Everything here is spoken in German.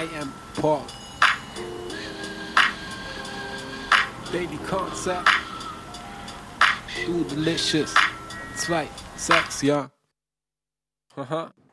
I am Paul. Daily Concert. Du Delicious. 2, 6, ja. Haha.